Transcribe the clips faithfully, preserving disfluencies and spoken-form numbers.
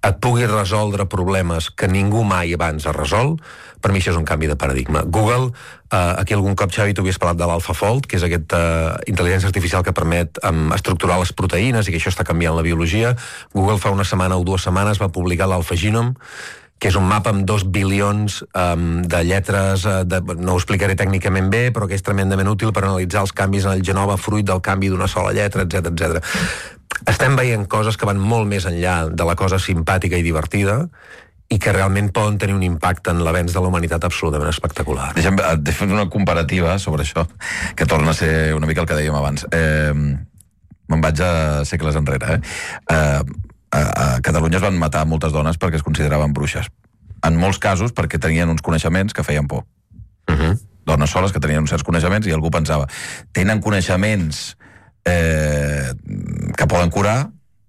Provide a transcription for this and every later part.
et pugui resoldre problemes que ningú mai abans ha resolt, per mi això és un canvi de paradigma. Google, eh, aquí algun cop, Xavi, tu havies parlat de l'AlphaFold, que és aquesta eh, intel·ligència artificial que permet eh, estructurar les proteïnes i que això està canviant la biologia. Google fa una setmana o dues setmanes va publicar l'AlphaGenome, que és un mapa amb dos bilions um, de lletres, uh, de, no ho explicaré tècnicament bé, però que és tremendament útil per analitzar els canvis en el genoma fruit del canvi d'una sola lletra, etcètera, etcètera. Estem veient coses que van molt més enllà de la cosa simpàtica i divertida i que realment poden tenir un impacte en l'avenç de la humanitat absolutament espectacular. Deixa'm fer una comparativa sobre això, que torna a ser una mica el que dèiem abans. Eh, me'n vaig a segles enrere, eh? Eh, A, a Catalunya es van matar moltes dones perquè es consideraven bruixes. En molts casos perquè tenien uns coneixements que feien por. Uh-huh. Dones soles que tenien uns certs coneixements i algú pensava, tenen coneixements eh, que poden curar,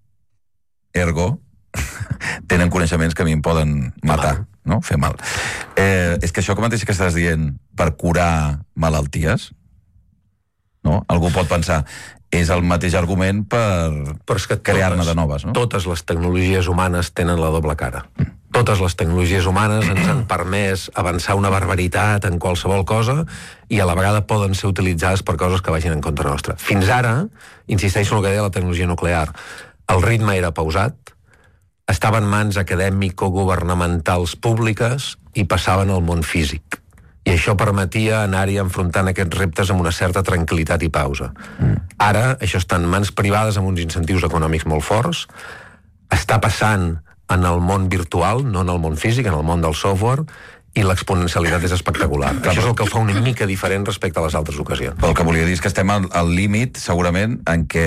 ergo tenen coneixements que a mi em poden matar, no? Fer mal. Eh, és que això que mateix que estàs dient per curar malalties, no? Algú pot pensar, és el mateix argument per crear-ne de noves, no? Totes les tecnologies humanes tenen la doble cara. Mm. Totes les tecnologies humanes ens han permès avançar una barbaritat en qualsevol cosa i a la vegada poden ser utilitzades per coses que vagin en contra nostra. Fins ara, insisteixo en el que deia la tecnologia nuclear, el ritme era pausat, estava en mans acadèmico-governamentals públiques i passaven al món físic. I això permetia anar-hi enfrontant aquests reptes amb una certa tranquil·litat i pausa. Mm. Ara, això està en mans privades amb uns incentius econòmics molt forts, està passant en el món virtual, no en el món físic, en el món del software, i l'exponencialitat és espectacular. Clar, això és el que el fa una mica diferent respecte a les altres ocasions. El que volia dir és que estem al, al límit, segurament, en què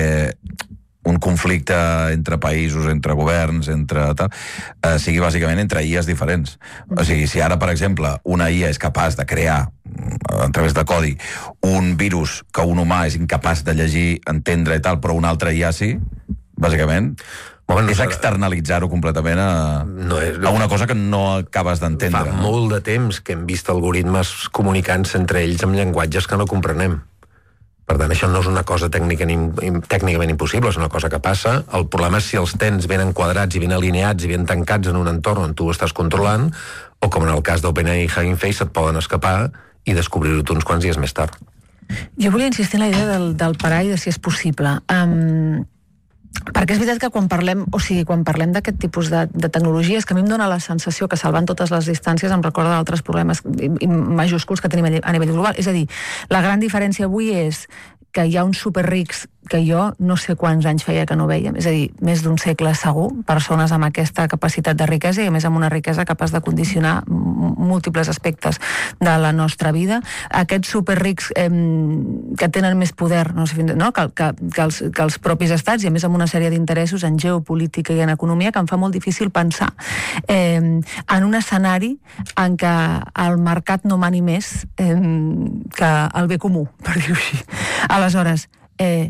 un conflicte entre països, entre governs, entre tal, eh, sigui bàsicament entre I As diferents. O sigui, si ara, per exemple, una I A és capaç de crear, a través de codi, un virus que un humà és incapaç de llegir, entendre i tal, però una altra I A sí, bàsicament, bueno, és externalitzar-ho completament a, no és, a una cosa que no acabes d'entendre. Fa no? molt de temps que hem vist algoritmes comunicant-se entre ells amb llenguatges que no comprenem. Per tant, això no és una cosa tècnicament, tècnicament impossible, és una cosa que passa. El problema és si els tens ben enquadrats i ben alineats i ben tancats en un entorn on tu ho estàs controlant, o com en el cas d'OpenAI i Hugging Face, et poden escapar i descobrir-ho tu uns quants dies més tard. Jo volia insistir en la idea del, del parar i de si és possible. Um, perquè és veritat que quan parlem, o sigui, quan parlem d'aquest tipus de, de tecnologies, que a mi em dóna la sensació que salvant totes les distàncies em recorda d'altres problemes i, i majúsculs que tenim a nivell global. És a dir, la gran diferència avui és que hi ha uns superrics que jo no sé quants anys feia que no vèiem, és a dir, més d'un segle segur, persones amb aquesta capacitat de riquesa i a més amb una riquesa capaç de condicionar múltiples aspectes de la nostra vida. Aquests superrics eh, que tenen més poder, no sé, no? Que, que, que, els, que els propis estats i a més amb una sèrie d'interessos en geopolítica i en economia que em fa molt difícil pensar eh, en un escenari en què el mercat no mani més eh, que el bé comú, per dir-ho així. Aleshores, eh,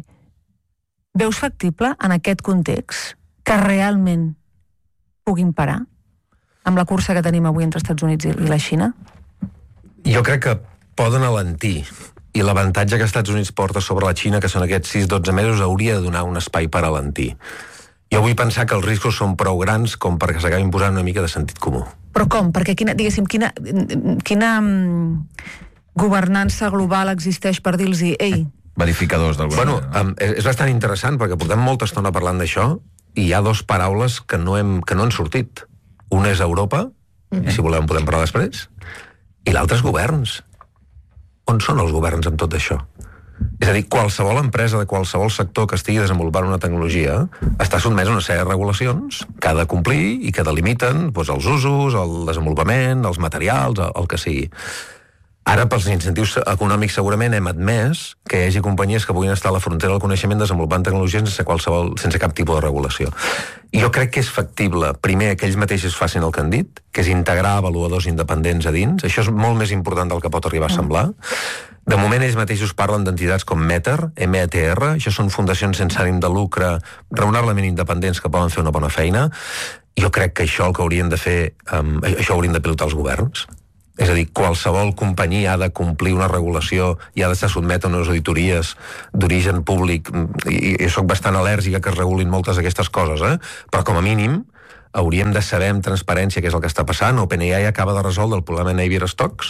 veus factible en aquest context que realment puguin parar amb la cursa que tenim avui entre Estats Units i la Xina? Jo crec que poden alentir, i l'avantatge que Estats Units porta sobre la Xina, que són aquests sis dotze mesos, hauria de donar un espai per alentir. Jo vull pensar que els riscos són prou grans com perquè s'acabin posant una mica de sentit comú. Però com? Perquè quina, diguéssim, quina, quina governança global existeix per dir-los ei, verificadors del bueno, um, és bastant interessant perquè portem molta estona parlant d'això i hi ha dos paraules que no, hem, que no han sortit. Una és Europa, mm-hmm. i si volem podem parlar després, i l'altre és governs. On són els governs amb tot això? És a dir, qualsevol empresa de qualsevol sector que estigui desenvolupant una tecnologia està sotmesa a una sèrie de regulacions que ha de complir i que delimiten doncs, els usos, el desenvolupament, els materials, el, el que sigui. Ara, pels incentius econòmics, segurament hem admès que hi hagi companyies que puguin estar a la frontera del coneixement desenvolupant tecnologies sense, qualsevol, sense cap tipus de regulació. I jo crec que és factible, primer, que ells mateixos facin el que han dit, que és integrar avaluadors independents a dins. Això és molt més important del que pot arribar a semblar. De moment, ells mateixos parlen d'entitats com Meter, M E T R, això són fundacions sense ànim de lucre, raonablement independents que poden fer una bona feina. Jo crec que això el que haurien de fer, um, això haurien de pilotar els governs. És a dir, qualsevol companyia ha de complir una regulació i ha d'estar sotmeta a unes auditories d'origen públic, i, i soc bastant al·lèrgica que es regulin moltes d'aquestes coses, eh? Però com a mínim hauríem de saber amb transparència què és el que està passant. OpenAI acaba de resoldre el problema de Navier Stocks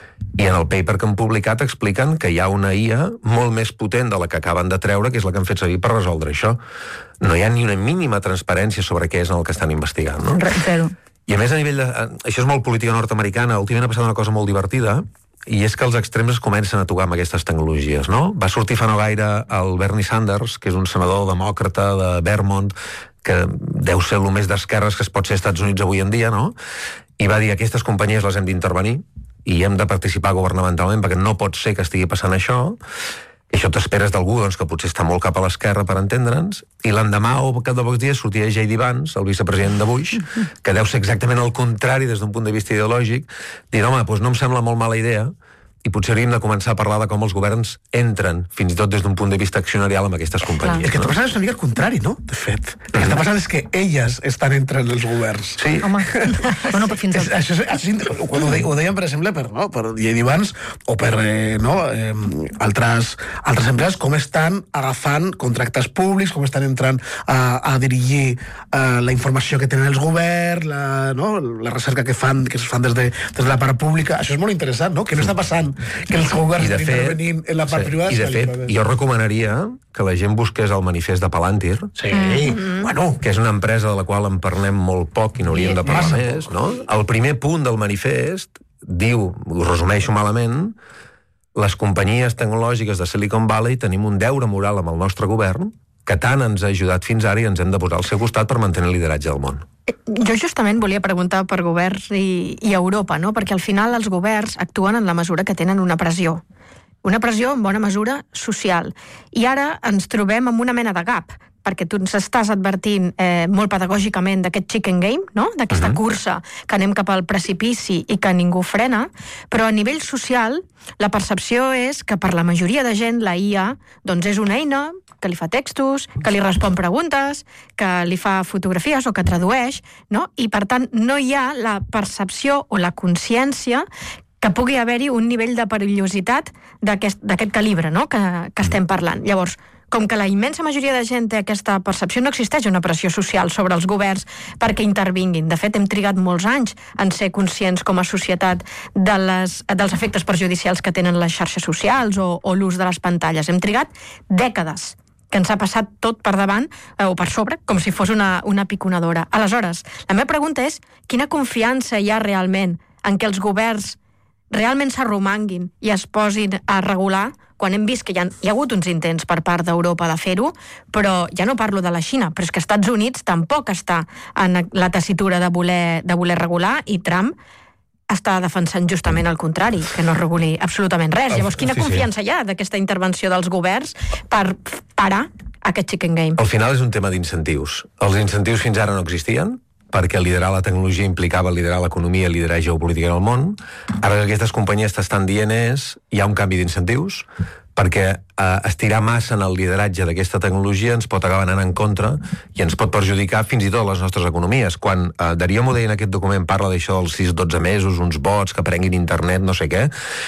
i en el paper que han publicat expliquen que hi ha una I A molt més potent de la que acaben de treure, que és la que han fet servir per resoldre això. No hi ha ni una mínima transparència sobre què és el que estan investigant, no? Zero. I a més, a nivell de... Això és molt política nord-americana. Últimament ha passat una cosa molt divertida, i és que els extrems es comencen a tocar amb aquestes tecnologies, no? Va sortir fa no gaire el Bernie Sanders, que és un senador demòcrata de Vermont, que deu ser el més d'esquerres que es pot ser als Estats Units avui en dia, no? I va dir, aquestes companyies les hem d'intervenir i hem de participar governamentalment perquè no pot ser que estigui passant això. I això t'esperes d'algú doncs, que potser està molt cap a l'esquerra per entendre'ns, i l'endemà o cap de pocs dies sortia J D Vance, el vicepresident de Bush, que deu ser exactament el contrari des d'un punt de vista ideològic, dient, home, doncs no em sembla molt mala idea, i potser hauríem de començar a parlar de com els governs entren, fins i tot des d'un punt de vista accionarial, amb aquestes companyies. El que no? està passant és una mica al contrari, no? De fet. El que està passant és que elles estan entrant els governs. Sí. Home, bueno, però fins És, a... això és, això és, quan ho, de, ho deien, per exemple, per, no, per J D Vance o per eh, no, eh, altres, altres empreses, com estan agafant contractes públics, com estan entrant a, a dirigir eh, la informació que tenen els governs, la, no, la recerca que fan que es fan des de, des de la part pública. Això és molt interessant, no? Que no està passant que els governs estan intervenint en la part sí, privada. I de fet, jo recomanaria que la gent busqués el manifest de Palantir, Sí, mm-hmm. bueno, que és una empresa de la qual en parlem molt poc i n'hauríem de parlar massa més, no? El primer punt del manifest diu, ho resumeixo malament, les companyies tecnològiques de Silicon Valley tenim un deure moral amb el nostre govern que tant ens ha ajudat fins ara i ens hem de posar al seu costat per mantenir el lideratge del món. Jo justament volia preguntar per governs i, i Europa, no? Perquè al final els governs actuen en la mesura que tenen una pressió. Una pressió en bona mesura social. I ara ens trobem amb una mena de gap, perquè tu ens estàs advertint eh, molt pedagògicament d'aquest chicken game, no? D'aquesta uh-huh. cursa que anem cap al precipici i que ningú frena, però a nivell social la percepció és que per la majoria de gent la I A doncs és una eina que li fa textos, que li respon preguntes, que li fa fotografies o que tradueix, no? I per tant no hi ha la percepció o la consciència que pugui haver-hi un nivell de perillositat d'aquest calibre, no? que, que estem parlant. Llavors, com que la immensa majoria de gent té aquesta percepció, no existeix una pressió social sobre els governs perquè intervinguin. De fet, hem trigat molts anys en ser conscients com a societat de les, dels efectes perjudicials que tenen les xarxes socials o, o l'ús de les pantalles. Hem trigat dècades que ens ha passat tot per davant eh, o per sobre, com si fos una, una piconadora. Aleshores, la meva pregunta és quina confiança hi ha realment en què els governs realment s'arromanguin i es posin a regular, quan hem vist que hi ha, hi ha hagut uns intents per part d'Europa de fer-ho, però ja no parlo de la Xina, però és que els Estats Units tampoc està en la tessitura de voler, de voler regular, i Trump està defensant justament el contrari, que no reguli absolutament res. Llavors, quina sí, sí. confiança hi ha d'aquesta intervenció dels governs per parar aquest chicken game? Al final és un tema d'incentius. Els incentius fins ara no existien, perquè liderar la tecnologia implicava liderar l'economia, liderar geopolítica en el món. Ara que aquestes companyies t'estan dient és hi ha un canvi d'incentius, perquè eh, estirar massa en el lideratge d'aquesta tecnologia ens pot acabar anant en contra i ens pot perjudicar fins i tot les nostres economies. Quan eh, Darío Modé en aquest document parla d'això dels sis a dotze mesos, uns bots que prenguin internet, no sé què,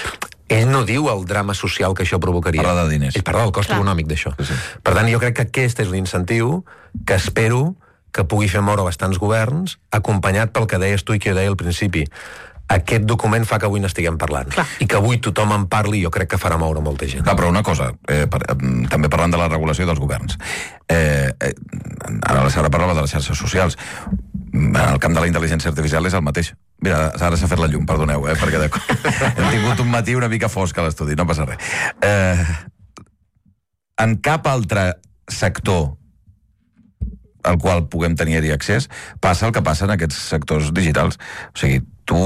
ell no diu el drama social que això provocaria. Parla de diners. Ell parla del cost Clar. econòmic d'això. Sí, sí. Per tant, jo crec que aquest és l'incentiu que espero que pugui fer moure bastants governs, acompanyat pel que deies tu i que jo deia al principi. Aquest document fa que avui n'estiguem parlant. Clar. I que avui tothom en parli, jo crec que farà moure molta gent. Clar, però una cosa, eh, per, eh, també parlant de la regulació dels governs. Eh, eh, ara la Sara parlava de les xarxes socials. En el camp de la intel·ligència artificial és el mateix. Mira, ara s'ha fet la llum, perdoneu, eh, perquè hem tingut un matí una mica fosc a l'estudi, no passa res. Eh, en cap altre sector al qual puguem tenir-hi accés, passa el que passa en aquests sectors digitals. O sigui, tu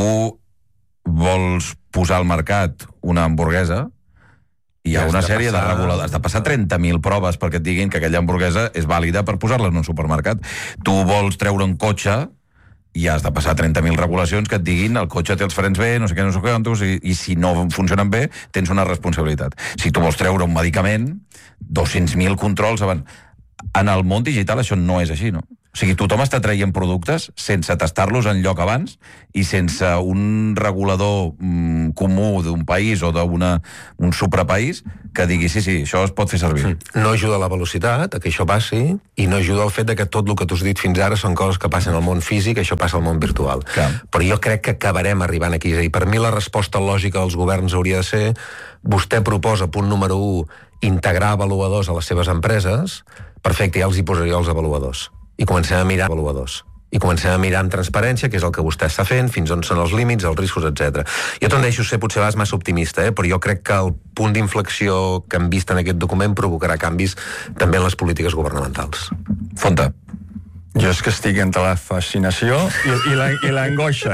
vols posar al mercat una hamburguesa i hi ha Ja una has de sèrie passar- de reguladors. Has de passar trenta mil proves perquè et diguin que aquella hamburguesa és vàlida per posar-la en un supermercat. Tu vols treure un cotxe i has de passar trenta mil regulacions que et diguin el cotxe té els frens bé, no sé què, no sé què, i, i si no funcionen bé, tens una responsabilitat. Si tu vols treure un medicament, dos-cents mil controls abans. En el món digital això no és així, no? O sigui, tothom està traient productes sense tastar-los en lloc abans i sense un regulador mm, comú d'un país o d'un suprapaís que digui, sí, sí, això es pot fer servir. No ajuda la velocitat a que això passi i no ajuda el fet de que tot el que t'has dit fins ara són coses que passen al món físic, això passa al món virtual. Clar. Però jo crec que acabarem arribant aquí. És a dir, per mi la resposta lògica dels governs hauria de ser: vostè proposa, punt número u, integrar avaluadors a les seves empreses, perfecte, ja els hi posaria els avaluadors. I comencem a mirar avaluadors. I comencem a mirar amb transparència, que és el que vostè està fent, fins on són els límits, els riscos, etcètera. Jo tendeixo a ser potser vas massa optimista, eh? Però jo crec que el punt d'inflexió que hem vist en aquest document provocarà canvis també en les polítiques governamentals. Fonta. Jo és que estic entre la fascinació i, i, la, i l'angoixa.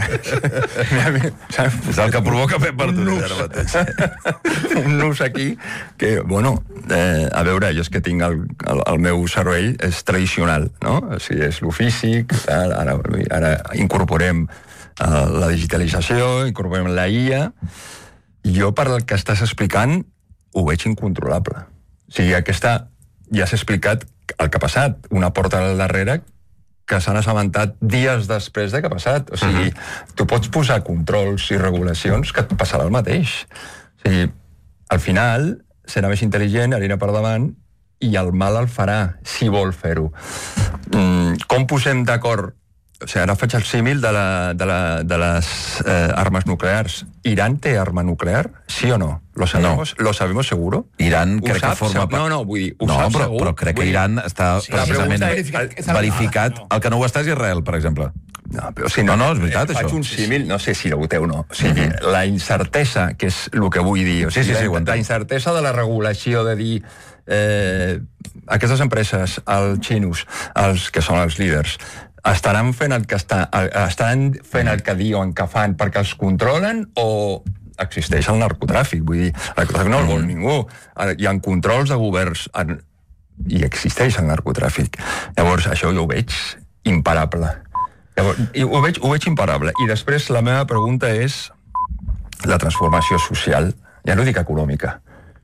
És el que provoca Pep Martorell ara mateix. Un nus aquí que, bueno, eh, a veure, jo és que tinc el, el, el meu cervell és tradicional, no? O sigui, és lo físic, ara, ara, ara incorporem uh, la digitalització, incorporem la I A. Jo, per el que estàs explicant, ho veig incontrolable. O sigui, aquesta, ja s'ha explicat el que ha passat, una porta al darrere que s'han assabentat dies després de que ha passat. O sigui, uh-huh. tu pots posar controls i regulacions que et passarà el mateix. O sigui, al final serà més intel·ligent, anirà per davant i el mal el farà, si vol fer-ho. Mm, com posem d'acord? O sigui, ara faig el símil de, la, de, la, de les eh, armes nuclears. Iran té arma nuclear? Sí o no? ¿Lo sabemos, no. ¿Lo sabemos seguro? Iran crec sap, que forma part... No, no, vull dir, ho no, sap però, segur. però crec que Iran està sí, precisament verificat. verificat. El que no ho està és Israel, per exemple. No, però si no, no, no, és veritat, eh, això. Faig un símil, no sé si ho té o no. O sigui, mm-hmm. la incertesa, que és el que vull dir, o sigui, sí, sí, sí, la, la incertesa de la regulació, de dir eh, aquestes empreses, els xinos, els que són els líders, estaran fent el que està, estaran fent el que diuen que fan perquè els controlen o existeix el narcotràfic? Vull dir, el narcotràfic no el vol ningú. Hi ha controls de governs i existeix el narcotràfic. Llavors, això jo ho veig imparable. Llavors, ho veig, ho veig imparable. I després la meva pregunta és la transformació social, ja no dic econòmica,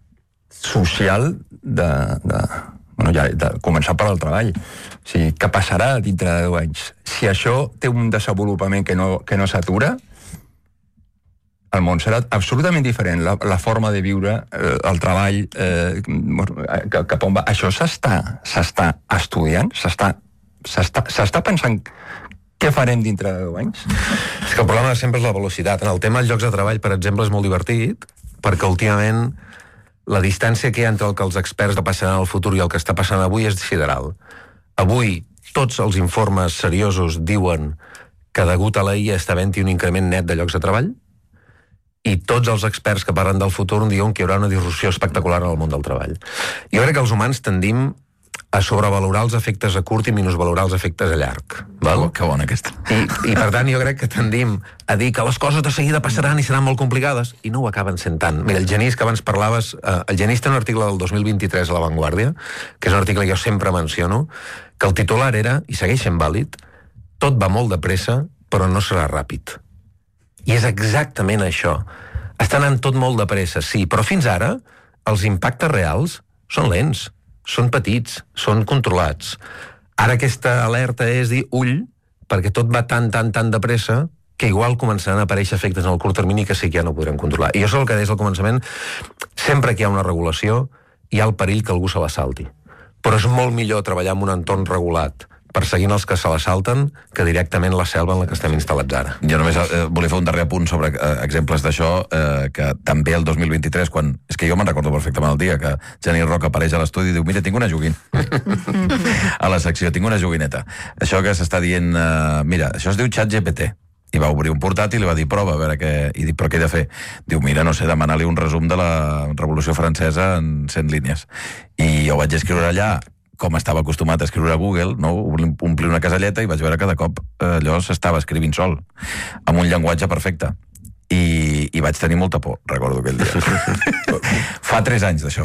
social de... de bueno, ja, de començar per al treball. O sigui, què passarà dintre de deu anys? Si això té un desenvolupament que no, que no s'atura, el món serà absolutament diferent. La, la forma de viure, eh, el treball, eh, cap on va... Això s'està s'està estudiant? S'està pensant què farem dintre de deu anys? És que el problema sempre és la velocitat. En el tema dels llocs de treball, per exemple, és molt divertit, perquè últimament la distància que hi ha entre el que els experts que passaran al futur i el que està passant avui és sideral. Avui, tots els informes seriosos diuen que degut a la I A està havent-hi un increment net de llocs de treball i tots els experts que parlen del futur diuen que hi haurà una disrupció espectacular en el món del treball. Jo crec que els humans tendim a sobrevalorar els efectes a curt i minusvalorar els efectes a llarg. Val? Oh, que bona aquesta. I, I per tant jo crec que tendim a dir que les coses de seguida passaran i seran molt complicades i no ho acaben sent tant. Mira, el Genís que abans parlaves, eh, el Genís té un article del dos mil vint-i-tres a La Vanguardia, que és un article que jo sempre menciono, que el titular era, i segueix sent vàlid, tot va molt de pressa, però no serà ràpid. I és exactament això. Està anant tot molt de pressa, sí, però fins ara els impactes reals són lents, són petits, són controlats. Ara aquesta alerta és dir ull, perquè tot va tan, tan, tan de pressa que igual començaran a aparèixer efectes en el curt termini que sí que ja no podrem controlar. I això és el que deies al començament, sempre que hi ha una regulació hi ha el perill que algú se la salti. Però és molt millor treballar en un entorn regulat perseguint els que se la salten que directament la selva en la que estem instal·lats ara. Jo només eh, volia fer un darrer apunt sobre eh, exemples d'això, eh, que també el dos mil vint-i-tres, quan... És que jo me'n recordo perfectament el dia que Genís Roca apareix a l'estudi i diu, mira, tinc una joguina. A la secció, tinc una joguineta. Això que s'està dient, eh, mira, això es diu ChatGPT. I va obrir un portàtil i va dir, prova, a veure què... I dic, però què he de fer? Diu, mira, no sé, demanar-li un resum de la Revolució Francesa en cent línies. I jo vaig escriure allà com estava acostumat a escriure a Google, no? Omplir una caselleta i vaig veure que de cop allò s'estava escrivint sol, amb un llenguatge perfecte. I, i vaig tenir molta por, recordo aquell dia. Fa tres anys d'això.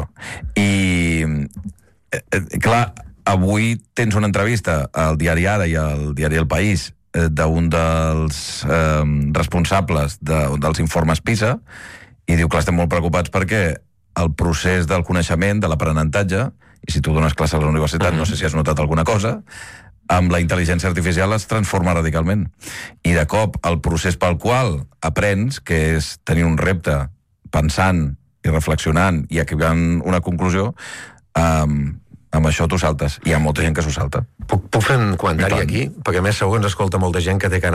I, eh, clar, avui tens una entrevista al diari Ara i al diari El País eh, d'un dels eh, responsables de, dels informes PISA i diu que estem molt preocupats perquè el procés del coneixement, de l'aprenentatge, i si tu dones classe a la universitat, no sé si has notat alguna cosa, amb la intel·ligència artificial es transforma radicalment. I de cop el procés pel qual aprens, que és tenir un repte pensant i reflexionant i acabant una conclusió, um, amb això tu saltes. Hi ha molta gent que s'ho salta. Puc, puc fer un comentari aquí? Perquè a més segur que ens escolta molta gent que té canal